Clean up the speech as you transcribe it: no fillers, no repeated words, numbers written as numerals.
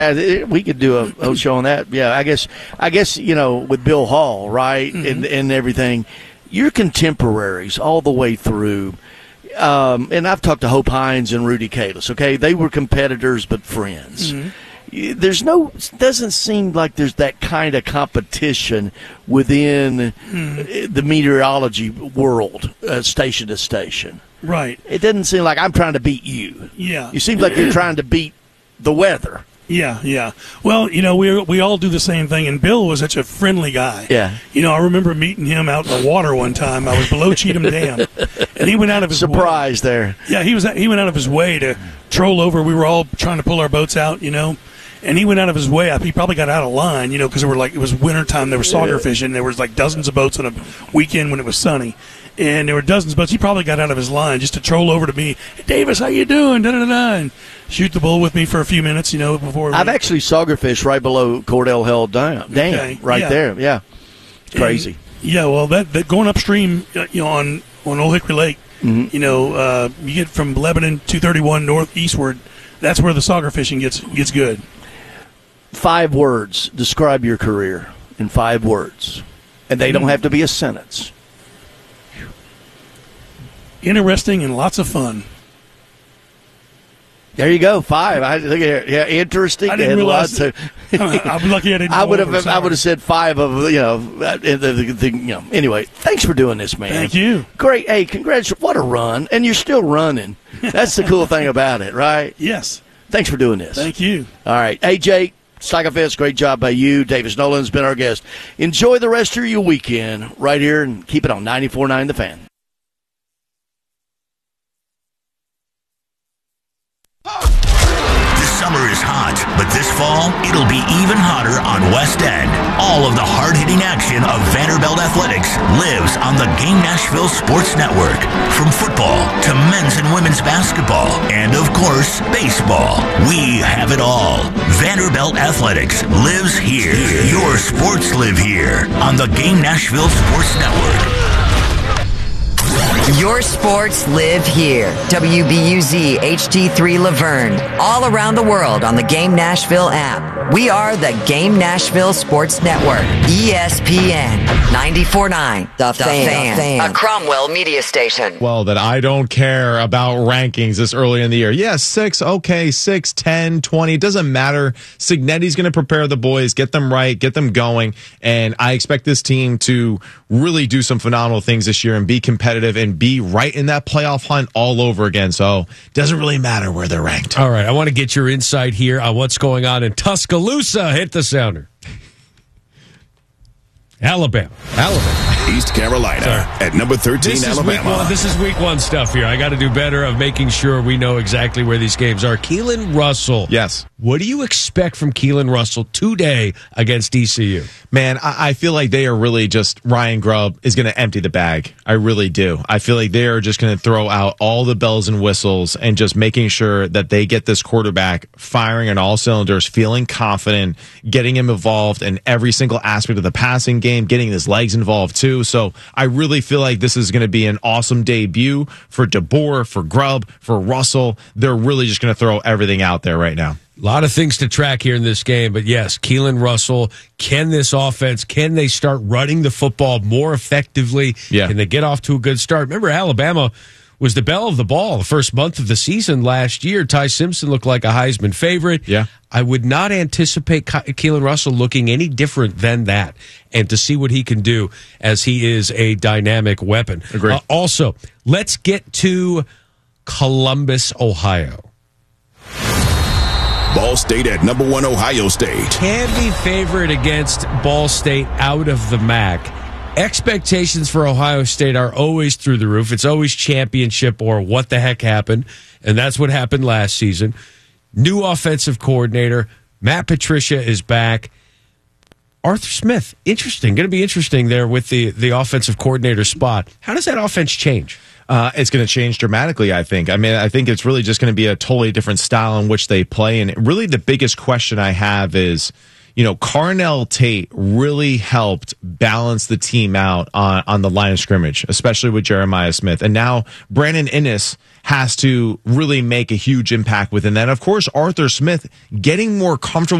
We could do a whole show on that. Yeah, I guess with Bill Hall, right, and everything, you're contemporaries all the way through. And I've talked to Hope Hines and Rudy Kalis. Okay, they were competitors but friends. Doesn't seem like there's that kind of competition within the meteorology world, station to station. Right. It doesn't seem like I'm trying to beat you. Yeah. You seem like you're trying to beat the weather. Yeah. Well, we all do the same thing, and Bill was such a friendly guy. Yeah. I remember meeting him out in the water one time. I was below Cheatham Dam, and he went out of his surprise way. There. Yeah, he went out of his way to troll over. We were all trying to pull our boats out, and he went out of his way. He probably got out of line, because it was wintertime. They were sauger fishing. There was like dozens of boats on a weekend when it was sunny. And there were dozens of boats. He probably got out of his line just to troll over to me. Hey, Davis, how you doing? Da-da-da-da. And shoot the bull with me for a few minutes, before. I've actually sauger fished right below Cordell Hill Dam, there. Yeah, it's crazy. Yeah, well, that going upstream, on Old Hickory Lake, you get from Lebanon 231 northeastward. That's where the sauger fishing gets good. 5 words describe your career in 5 words, and they don't have to be a sentence. Interesting and lots of fun. There you go, 5. I think, interesting. I didn't realize. I'm lucky I didn't. I would have said 5 of Anyway, thanks for doing this, man. Thank you. Great. Hey, congratulations! What a run, and you're still running. That's the cool thing about it, right? Yes. Thanks for doing this. Thank you. All right, hey Jake. Steigerfest, great job by you. Davis Nolan's been our guest. Enjoy the rest of your weekend right here, and keep it on 94.9 The Fan. This summer is hot, but this fall, it'll be even hotter on West End. All of the hard-hitting action of Vanderbilt Athletics lives on the Game Nashville Sports Network. From football to men's and women's basketball, and of course, baseball. We have it all. Vanderbilt Athletics lives here. Your sports live here on the Game Nashville Sports Network. Your sports live here. WBUZ HD3 Laverne. All around the world on the Game Nashville app. We are the Game Nashville Sports Network. ESPN 94.9 The Fan. A Cromwell media station. Well, that I don't care about rankings this early in the year. Yeah, 6, okay, 6, 10, 20. It doesn't matter. Signetti's going to prepare the boys, get them right, get them going. And I expect this team to really do some phenomenal things this year and be competitive and be right in that playoff hunt all over again. So it doesn't really matter where they're ranked. All right, I want to get your insight here on what's going on in Tuscaloosa. Hit the sounder. Alabama. East Carolina at number 13, Alabama. This is week 1 stuff here. I got to do better of making sure we know exactly where these games are. Keelan Russell. Yes. What do you expect from Keelan Russell today against ECU? Man, I feel like they are really just, Ryan Grubb is going to empty the bag. I really do. I feel like they are just going to throw out all the bells and whistles and just making sure that they get this quarterback firing on all cylinders, feeling confident, getting him involved in every single aspect of the passing game, getting his legs involved too. So I really feel like this is going to be an awesome debut for DeBoer, for Grubb, for Russell. They're really just going to throw everything out there right now. A lot of things to track here in this game, but yes, Keelan Russell, can this offense, can they start running the football more effectively? Yeah. Can they get off to a good start? Remember, Alabama was the belle of the ball the first month of the season last year. Ty Simpson looked like a Heisman favorite. Yeah. I would not anticipate Keelan Russell looking any different than that, and to see what he can do as he is a dynamic weapon. Agreed. Also, let's get to Columbus, Ohio. Ball State at number 1, Ohio State. Can be favored against Ball State out of the MAC. Expectations for Ohio State are always through the roof. It's always championship or what the heck happened, and that's what happened last season. New offensive coordinator. Matt Patricia is back. Arthur Smith, interesting. Going to be interesting there with the offensive coordinator spot. How does that offense change? It's going to change dramatically, I think. I mean, I think it's really just going to be a totally different style in which they play. And really the biggest question I have is, Carnell Tate really helped balance the team out on the line of scrimmage, especially with Jeremiah Smith. And now Brandon Inniss has to really make a huge impact within that. Of course, Arthur Smith getting more comfortable